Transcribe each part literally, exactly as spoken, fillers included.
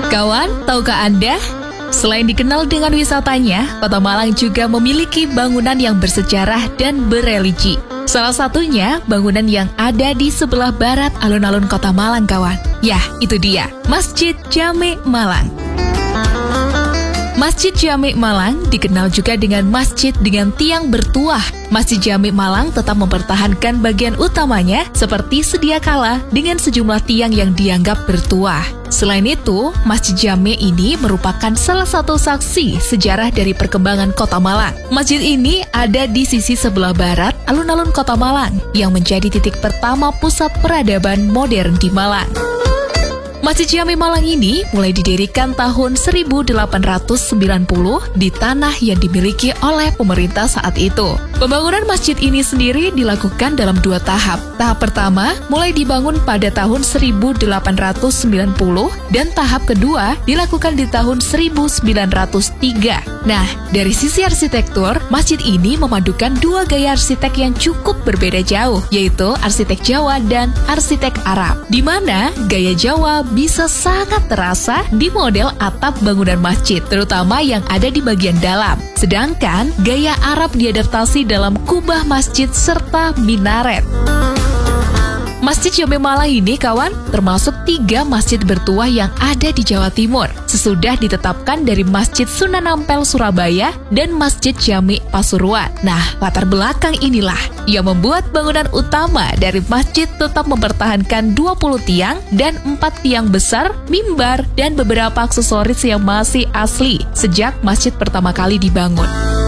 Kawan, tahukah Anda? Selain dikenal dengan wisatanya, Kota Malang juga memiliki bangunan yang bersejarah dan bereligi. Salah satunya bangunan yang ada di sebelah barat alun-alun Kota Malang, kawan. Yah, itu dia, Masjid Jami' Malang. Masjid Jami' Malang dikenal juga dengan masjid dengan tiang bertuah. Masjid Jami' Malang tetap mempertahankan bagian utamanya seperti sedia kala dengan sejumlah tiang yang dianggap bertuah. Selain itu, Masjid Jami' ini merupakan salah satu saksi sejarah dari perkembangan Kota Malang. Masjid ini ada di sisi sebelah barat alun-alun Kota Malang yang menjadi titik pertama pusat peradaban modern di Malang. Masjid Jami' Malang ini mulai didirikan tahun seribu delapan ratus sembilan puluh di tanah yang dimiliki oleh pemerintah saat itu. Pembangunan masjid ini sendiri dilakukan dalam dua tahap. Tahap pertama mulai dibangun pada tahun seribu delapan ratus sembilan puluh dan tahap kedua dilakukan di tahun seribu sembilan ratus tiga. Nah, dari sisi arsitektur, masjid ini memadukan dua gaya arsitek yang cukup berbeda jauh, yaitu arsitek Jawa dan arsitek Arab, di mana gaya Jawa bisa sangat terasa di model atap bangunan masjid, terutama yang ada di bagian dalam. Sedangkan gaya Arab diadaptasi dalam kubah masjid serta minaret. Masjid Jami' Malang ini, kawan, termasuk tiga masjid bertuah yang ada di Jawa Timur, sesudah ditetapkan dari Masjid Sunan Ampel Surabaya dan Masjid Jami' Pasuruan. Nah, latar belakang inilah yang membuat bangunan utama dari masjid tetap mempertahankan dua puluh tiang dan empat tiang besar, mimbar, dan beberapa aksesoris yang masih asli sejak masjid pertama kali dibangun.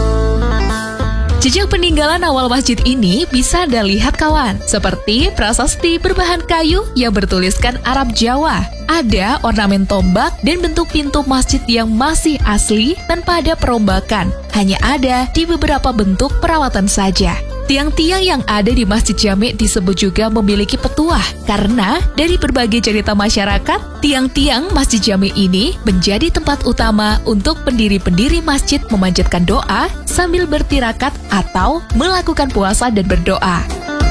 Jejak peninggalan awal masjid ini bisa Anda lihat, kawan, seperti prasasti berbahan kayu yang bertuliskan Arab Jawa. Ada ornamen tombak dan bentuk pintu masjid yang masih asli tanpa ada perombakan, hanya ada di beberapa bentuk perawatan saja. Tiang-tiang yang ada di Masjid Jami' disebut juga memiliki petuah, karena dari berbagai cerita masyarakat, tiang-tiang Masjid Jami' ini menjadi tempat utama untuk pendiri-pendiri masjid memanjatkan doa sambil bertirakat atau melakukan puasa dan berdoa.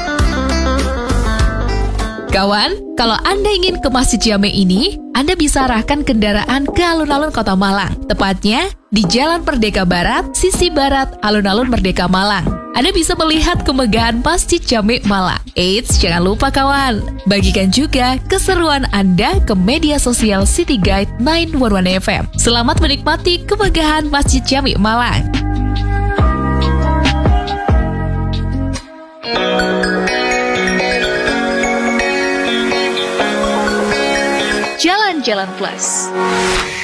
Kawan, kalau Anda ingin ke Masjid Jami' ini, Anda bisa arahkan kendaraan ke alun-alun Kota Malang, tepatnya di Jalan Merdeka Barat, sisi barat alun-alun Merdeka Malang. Anda bisa melihat kemegahan Masjid Jami' Malang. Eits, jangan lupa, kawan, bagikan juga keseruan Anda ke media sosial City Guide sembilan satu satu F M. Selamat menikmati kemegahan Masjid Jami' Malang. Jalan-Jalan Plus.